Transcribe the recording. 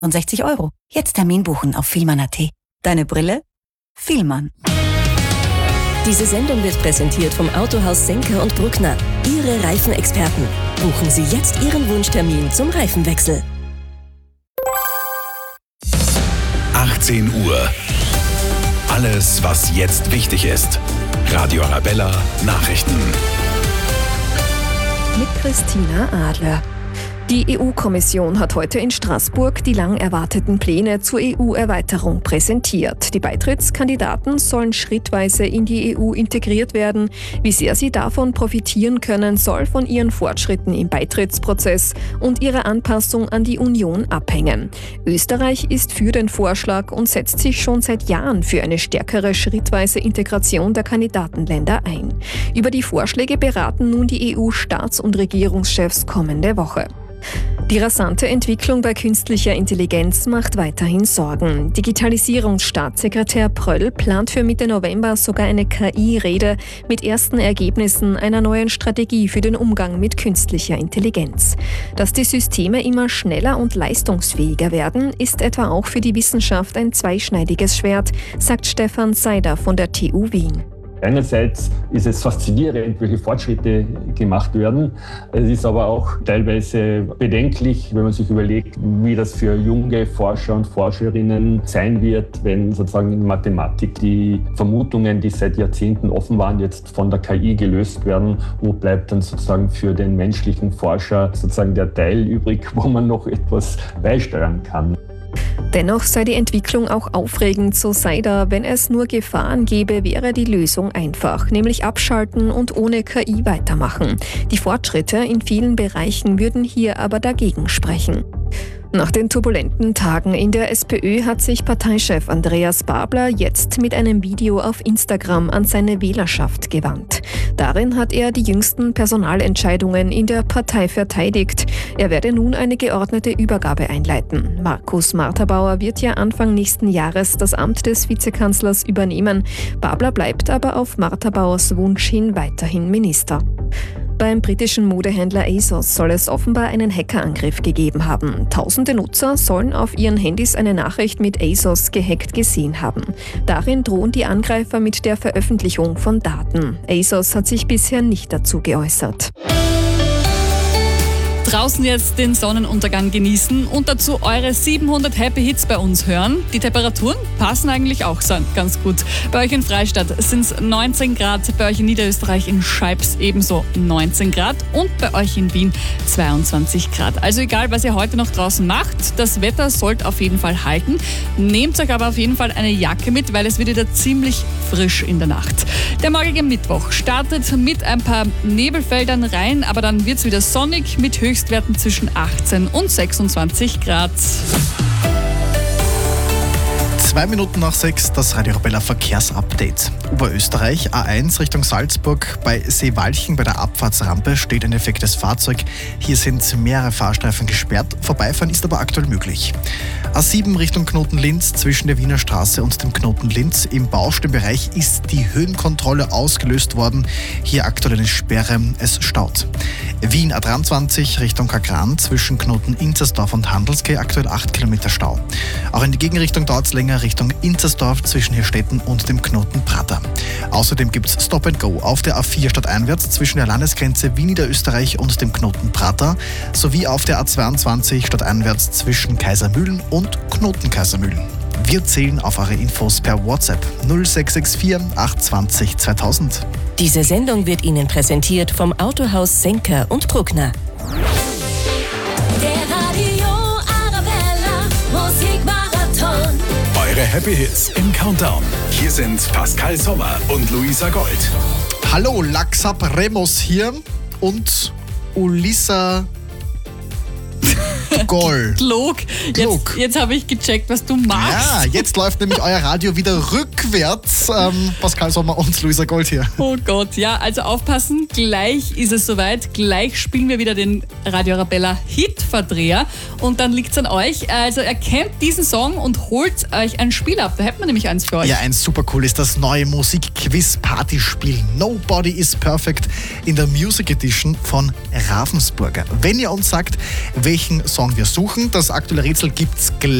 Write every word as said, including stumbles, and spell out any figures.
und sechzig Euro. Jetzt Termin buchen auf Fielmann punkt at. Deine Brille? Fielmann. Diese Sendung wird präsentiert vom Autohaus Senker und Bruckner. Ihre Reifenexperten. Buchen Sie jetzt Ihren Wunschtermin zum Reifenwechsel. achtzehn Uhr. Alles, was jetzt wichtig ist. Radio Arabella Nachrichten. Mit Christina Adler. Die E U-Kommission hat heute in Straßburg die lang erwarteten Pläne zur E U-Erweiterung präsentiert. Die Beitrittskandidaten sollen schrittweise in die E U integriert werden. Wie sehr sie davon profitieren können, soll von ihren Fortschritten im Beitrittsprozess und ihrer Anpassung an die Union abhängen. Österreich ist für den Vorschlag und setzt sich schon seit Jahren für eine stärkere schrittweise Integration der Kandidatenländer ein. Über die Vorschläge beraten nun die E U-Staats- und Regierungschefs kommende Woche. Die rasante Entwicklung bei künstlicher Intelligenz macht weiterhin Sorgen. Digitalisierungsstaatssekretär Pröll plant für Mitte November sogar eine K I-Rede mit ersten Ergebnissen einer neuen Strategie für den Umgang mit künstlicher Intelligenz. Dass die Systeme immer schneller und leistungsfähiger werden, ist etwa auch für die Wissenschaft ein zweischneidiges Schwert, sagt Stefan Seider von der T U Wien. Einerseits ist es faszinierend, welche Fortschritte gemacht werden. Es ist aber auch teilweise bedenklich, wenn man sich überlegt, wie das für junge Forscher und Forscherinnen sein wird, wenn sozusagen in Mathematik die Vermutungen, die seit Jahrzehnten offen waren, jetzt von der K I gelöst werden. Wo bleibt dann sozusagen für den menschlichen Forscher sozusagen der Teil übrig, wo man noch etwas beisteuern kann? Dennoch sei die Entwicklung auch aufregend, so Seider. Wenn es nur Gefahren gäbe, wäre die Lösung einfach, nämlich abschalten und ohne K I weitermachen. Die Fortschritte in vielen Bereichen würden hier aber dagegen sprechen. Nach den turbulenten Tagen in der SPÖ hat sich Parteichef Andreas Babler jetzt mit einem Video auf Instagram an seine Wählerschaft gewandt. Darin hat er die jüngsten Personalentscheidungen in der Partei verteidigt. Er werde nun eine geordnete Übergabe einleiten. Markus Marterbauer wird ja Anfang nächsten Jahres das Amt des Vizekanzlers übernehmen. Babler bleibt aber auf Marterbauers Wunsch hin weiterhin Minister. Beim britischen Modehändler ASOS soll es offenbar einen Hackerangriff gegeben haben. Tausende Nutzer sollen auf ihren Handys eine Nachricht mit ASOS gehackt gesehen haben. Darin drohen die Angreifer mit der Veröffentlichung von Daten. ASOS hat sich bisher nicht dazu geäußert. Draußen jetzt den Sonnenuntergang genießen und dazu eure siebenhundert Happy Hits bei uns hören. Die Temperaturen passen eigentlich auch ganz gut. Bei euch in Freistadt sind es neunzehn Grad, bei euch in Niederösterreich in Scheibs ebenso neunzehn Grad und bei euch in Wien zweiundzwanzig Grad. Also egal, was ihr heute noch draußen macht, das Wetter sollte auf jeden Fall halten. Nehmt euch aber auf jeden Fall eine Jacke mit, weil es wird wieder ziemlich frisch in der Nacht. Der morgige Mittwoch startet mit ein paar Nebelfeldern rein, aber dann wird es wieder sonnig mit Höchstwerten zwischen achtzehn und sechsundzwanzig Grad. Zwei Minuten nach sechs, das Radio Arabella Verkehrsupdate. Oberösterreich, A eins Richtung Salzburg. Bei Seewalchen bei der Abfahrtsrampe steht ein defektes Fahrzeug. Hier sind mehrere Fahrstreifen gesperrt. Vorbeifahren ist aber aktuell möglich. A sieben Richtung Knoten-Linz zwischen der Wiener Straße und dem Knoten-Linz. Im Baustellenbereich ist die Höhenkontrolle ausgelöst worden. Hier aktuell eine Sperre, es staut. Wien A dreiundzwanzig Richtung Kagran zwischen Knoten-Inzersdorf und Handelsquai aktuell acht Kilometer Stau. Auch in die Gegenrichtung dauert es länger Richtung Inzersdorf zwischen Hirstetten und dem Knoten Prater. Außerdem gibt es Stop and Go auf der A vier stadteinwärts zwischen der Landesgrenze Wien Niederösterreich und dem Knoten Prater sowie auf der A zweiundzwanzig stadteinwärts zwischen Kaisermühlen und Knoten Kaisermühlen. Wir zählen auf eure Infos per WhatsApp null sechs sechs vier acht zwei null zweitausend. Diese Sendung wird Ihnen präsentiert vom Autohaus Senker und Bruckner. Der Radio Arabella Musikmarathon. Eure Happy Hits im Countdown. Hier sind Pascal Sommer und Luisa Gold. Hallo, Laxab Remos hier und Ulissa Gold. Klug. Klug. Jetzt, jetzt habe ich gecheckt, was du machst. Ja, jetzt läuft nämlich euer Radio wieder rückwärts. Ähm, Pascal Sommer und Luisa Gold hier. Oh Gott, ja, also aufpassen, gleich ist es soweit. Gleich spielen wir wieder den Radio Arabella Hitverdreher und dann liegt es an euch. Also erkennt diesen Song und holt euch ein Spiel ab. Da hätten wir nämlich eins für euch. Ja, ein super cool ist das neue Musik-Quiz-Party-Spiel Nobody is Perfect in der Music Edition von Ravensburger. Wenn ihr uns sagt, welchen Song wir wir suchen. Das aktuelle Rätsel gibt's